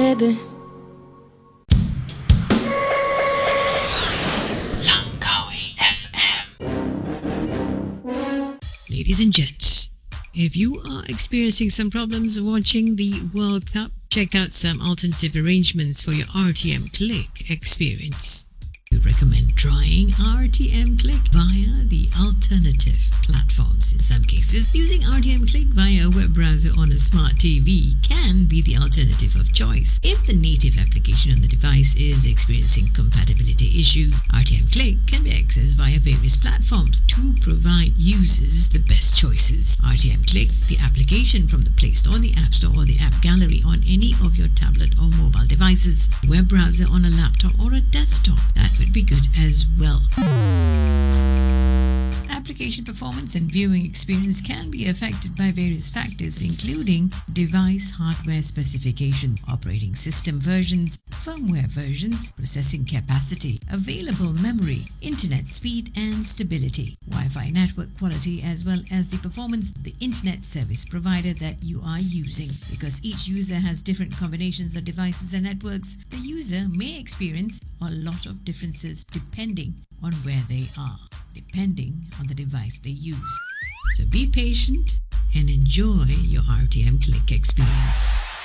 baby. Langkawi FM. Ladies and gents, if you are experiencing some problems watching the World Cup, check out some alternative arrangements for your RTM Click experience. We recommend trying RTM Click via the alternative platforms. In some cases, using RTM Click via a web browser on a smart TV can be the alternative of choice. If the native application on the device is experiencing compatibility issues, RTM Click can be accessed via various platforms to provide users the best choices. RTM Click, the application from the Play Store, the App Store, or the App Gallery on any of your tablet or mobile devices, web browser on a laptop or a desktop. That would be good as well. Application performance and viewing experience can be affected by various factors, including device hardware specification, operating system versions, firmware versions, processing capacity, available memory, internet speed and stability, Wi-Fi network quality, as well as the performance of the internet service provider that you are using. Because each user has different combinations of devices and networks, the user may experience a lot of differences depending on where they are, depending on the device they use. So be patient and enjoy your RTM Click experience.